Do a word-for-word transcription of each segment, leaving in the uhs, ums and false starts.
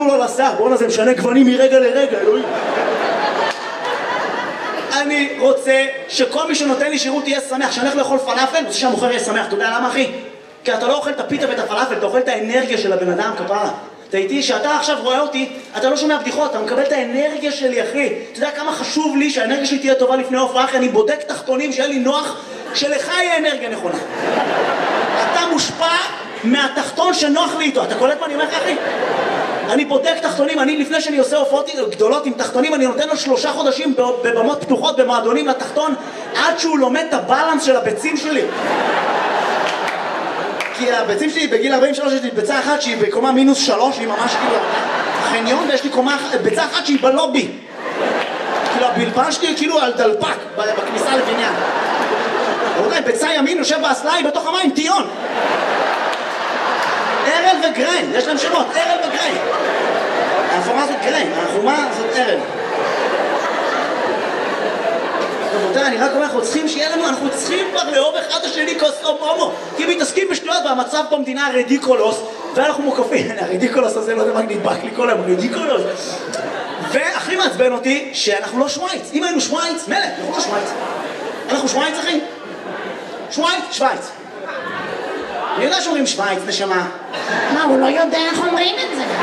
לא לשיער, בואו נזה משנה גוונים מרגע לרגע, אלוהים. אני רוצה שכל מי שנותן לי שירות יהיה שמח, שאני הולך לאכול פלאפל, רוצה שהמוכר יהיה שמח. אתה יודע למה, אחי? כי אתה לא אוכל את הפיתה ואת הפלאפל, אתה אוכל את האנרגיה של הבן אדם, כפרה. אתה איתי, שאתה עכשיו רואה אותי, אתה לא שומע בדיחות, אתה מקבל את האנרגיה שלי, אחי. אתה יודע כמה חשוב לי שהאנרגיה שלי תהיה טובה לפני ההופעה, אחי? אני בודק תחתונים שיהיה לי נוח, שלך יהיה אנרגיה נכונה. אתה מושפע מהתחתון שנוח לי איתו. אתה קולט מה אני אומר לך, אחי? אני בודק תחתונים, אני לפני שאני עושה הופעות גדולות עם תחתונים, אני נותן לו שלושה חודשים בבמות פתוחות, במועדונים לתחתון, עד שהוא לומד את הבלנס של הביצים שלי. כי הביצים שלי בגיל ארבעים ושלוש יש לי ביצה אחת שהיא בקומה מינוס שלוש, היא ממש כאילו חניון, ויש לי קומה, ביצה אחת שהיא בלובי. כאילו הבלבן שלי כאילו על דלפק בכניסה לבניין. רבותיי, ביצה ימין יושב באסלה, בתוך המים, טיון. ארל וגריין, יש להם שמות, ארל וגריין. האפורה זאת גריין, החומה זאת ארל. רבותיי, אני רק אומר, אנחנו צריכים שיהיה לנו, אנחנו צריכים כבר לאהוב אחד השני כוס הומו. כי מתעסקים בשטויות והמצב במדינה רדיקולוס, ואנחנו מוקפים, הרדיקולוס הזה לא יודע מה נדבק לי כל היום, רדיקולוס. והכי מעצבן אותי שאנחנו לא שוויץ. אם היינו שוויץ, מלך, אנחנו לא שוויץ. אנחנו שוויץ, אחי? שוויץ? שוויץ. אני יודע שאומרים שוויץ, נשמה. מה, הוא לא יודע איך אומרים את זה.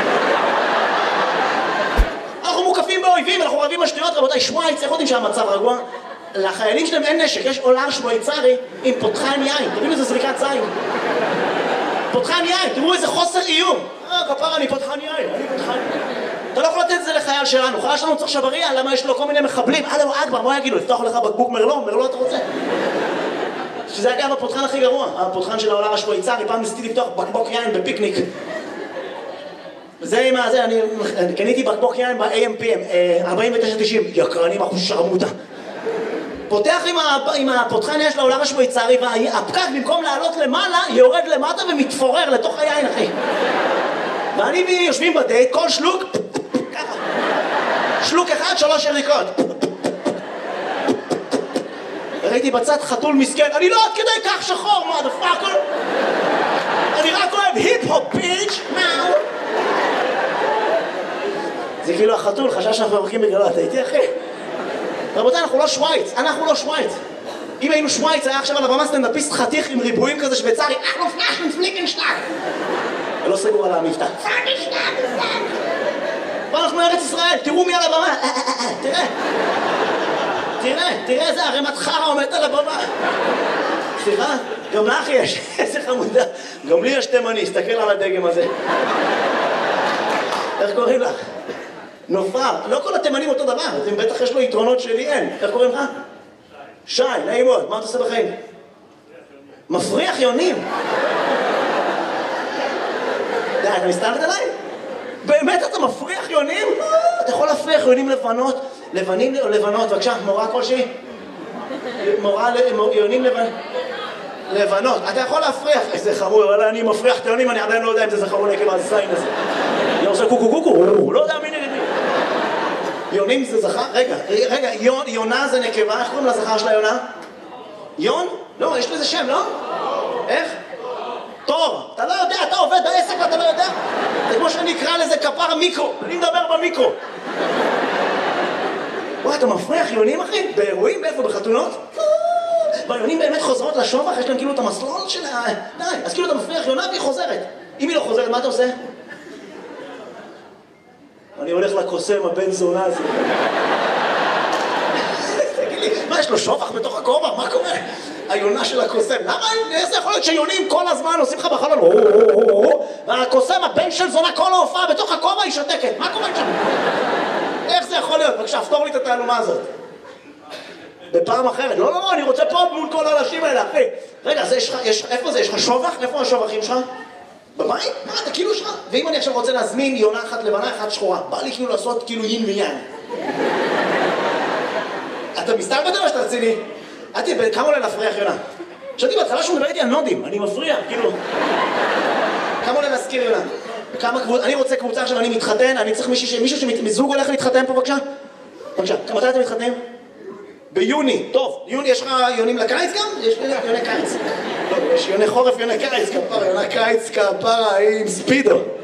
אנחנו מוקפים באויבים, אנחנו רבים השטויות, רבותיי, שוויץ, איך יודעים שהמצב רגוע? לחיילים שלהם אין נשק, יש עולר שוויצרי עם פותחן יין. תבינו איזה זריקת זין. פותחן יין, תראו איזה חוסר איום. אה, כפר, אני פותחן יין, אני פותחן יין. אתה לא יכול לתת את זה לחייל שלנו, חייל שלנו צריך שבריה, למה יש לו כל מיני מחבלים? אלו אכבר, מה יגידו? לפתוח לך בקבוק מרלו, מרלו אתה רוצה? שזה אגב הפותחן הכי גרוע, הפותחן של העולר השוויצרי, פעם ניסיתי לפתוח בקבוק יין בפיקניק. זה עם הזה, אני קניתי בקבוק יין ב-A M P M, ארבעים ותשע תשעים, יקרנים אחוז שרמוטה. פותח עם הפותחן יש לעולר השוויצרי, והפקק במקום לעלות למעלה, יורד למטה ומתפורר לתוך היין, אחי. ואני ויושבים בדייט, כל שלוק, ככה. שלוק אחד, שלוש יריקות. ראיתי בצד חתול מסכן, אני לא עד כדי כך שחור, מה דה פאקר? אני רק אוהב היפ-הופ, ביץ', מאו. זה כאילו החתול, חשש שאנחנו מרקים בגללו, אתה איתי אחי? רבותיי, אנחנו לא שוויץ, אנחנו לא שוויץ. אם היינו שוויץ, היה עכשיו על הבמה סטנדאפיסט חתיך עם ריבועים כזה שוויצרי, אנחנו פלאשן פליקנשטאק. ולא סגור על המבטא. פליקנשטאק. ואנחנו ארץ ישראל, תראו מי על הבמה, תראה. תראה, תראה איזה ערימת חרא עומדת על הבמה. סליחה, גם לך יש, איזה חמודה. גם לי יש תימני, הסתכל על הדגם הזה. איך קוראים לך? נופר, לא כל התימנים אותו דבר, אז אם בטח יש לו יתרונות שלי אין. איך קוראים לך? שי, נעים מאוד, מה אתה עושה בחיים? מפריח יונים. די, אתה מסתלבט עליי? באמת אתה מפריח יונים? אתה יכול להפריח יונים לבנות, לבנים או לבנות, בבקשה, מורה כלשהי? מורה יונים לבנות. לבנות, אתה יכול להפריח, איזה חמור, אבל אני מפריח את היונים, אני עדיין לא יודע אם זה זכרו נקב הזין הזה. אני עושה קוקו קוקו, הוא לא יודע מי נגד מי. יונים זה זכר? רגע, רגע, יונה זה נקבה, איך קוראים לזכר של היונה? יון? לא, יש לזה שם, לא? איך? תור, אתה לא יודע, אתה עובד בעסק ואתה לא יודע? זה כמו שאני אקרא לזה כפר מיקרו, אני מדבר במיקרו. וואי, אתה מפריח יונים, אחי? באירועים? באיפה? בחתונות? והיונים באמת חוזרות לשובח, יש להם כאילו את המסלול של ה... די, אז כאילו אתה מפריח יונה והיא חוזרת. אם היא לא חוזרת, מה אתה עושה? אני הולך לקוסם, הבן זונה הזה. תגיד לי, מה, יש לו שובח בתוך הכובע? מה קורה? היונה של הקוסם. למה? איך זה יכול להיות שיונים כל הזמן עושים לך בחלון? והקוסם, הבן של זונה, כל ההופעה בתוך הכובע היא שותקת. מה קורה שם? איך זה יכול להיות? בבקשה, פתור לי את התעלומה הזאת. בפעם אחרת. לא, לא, לא, אני רוצה פה מול כל האנשים האלה, אחי. רגע, זה יש לך, יש, איפה זה? יש לך שובח? איפה השובחים שלך? בבית? מה, אתה כאילו שלך? ואם אני עכשיו רוצה להזמין יונה אחת לבנה, אחת שחורה, בא לי כאילו לעשות כאילו יין ויין. אתה מסתלבט או שאתה רציני? אתי, כמה עולה להפריח יונה? חשבתי בהתחלה שהוא מדבר איתי על נודים, אני מפריע, כאילו. כמה עולה להזכיר יונה? כמה קבוצה, אני רוצה קבוצה עכשיו, אני מתחתן, אני צריך מישהו, מישהו שמזוג הולך להתחתן פה, בבקשה? בבקשה, כמה אתם מתחתנים? ביוני, טוב, יוני, יש לך יונים לקיץ גם? יש יוני קיץ. לא, יש יוני חורף, יוני קיץ, כפרה, יוני קיץ, כפרה, עם ספידו.